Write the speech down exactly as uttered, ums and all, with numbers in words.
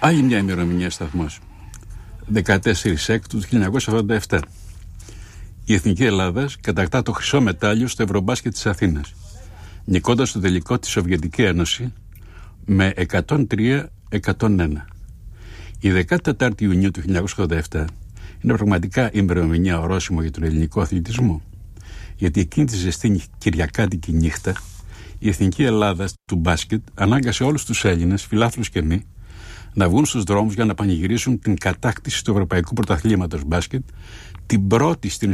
Άλλη μια ημερομηνία σταθμός. δεκατέσσερις Έκτου του χίλια εννιακόσια ογδόντα επτά. Η Εθνική Ελλάδας κατακτά το χρυσό μετάλλιο στο Ευρωμπάσκετ της Αθήνας, νικώντας το τελικό τη Σοβιετική Ένωση με εκατόν τρία εκατόν ένα. Η δεκατετάρτη Ιουνίου του χίλια εννιακόσια ογδόντα επτά είναι πραγματικά ημερομηνία ορόσημο για τον ελληνικό αθλητισμό, γιατί εκείνη τη ζεστή κυριακάτικη νύχτα η Εθνική Ελλάδα του μπάσκετ ανάγκασε όλους τους Έλληνες, φιλάθλους και μη, να βγουν στους δρόμους για να πανηγυρίσουν την κατάκτηση του Ευρωπαϊκού Πρωταθλήματος μπάσκετ, την πρώτη στην